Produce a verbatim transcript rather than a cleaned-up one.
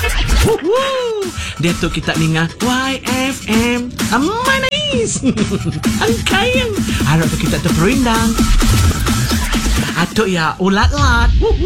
Woo! Dia tu kita dengar Y F M. Manis. Ang kayang. Harap tu kita tu perindang. Atuk ya ulat-lat.